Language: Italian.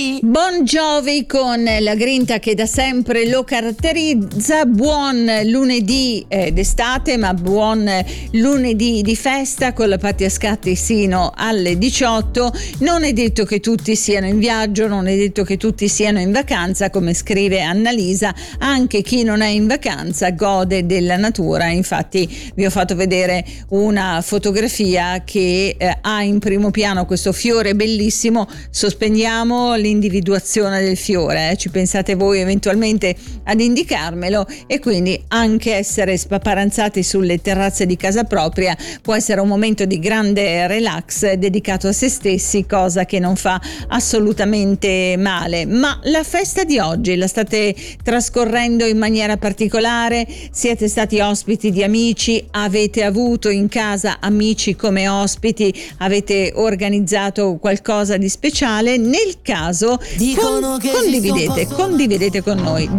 Bon Jovi con la grinta che da sempre lo caratterizza. Buon lunedì d'estate, ma buon lunedì di festa con la Patti a scatti sino alle 18. Non è detto che tutti siano in viaggio, non è detto che tutti siano in vacanza, come scrive Annalisa. Anche chi non è in vacanza gode della natura. Infatti vi ho fatto vedere una fotografia che ha in primo piano questo fiore bellissimo. Sospendiamo l'individuazione del fiore, ci pensate voi eventualmente ad indicarmelo, e quindi anche essere spaparanzati sulle terrazze di casa propria può essere un momento di grande relax dedicato a se stessi, cosa che non fa assolutamente male. Ma la festa di oggi la state trascorrendo in maniera particolare? Siete stati ospiti di amici? Avete avuto in casa amici come ospiti? Avete organizzato qualcosa di speciale? Nel caso condividete con noi.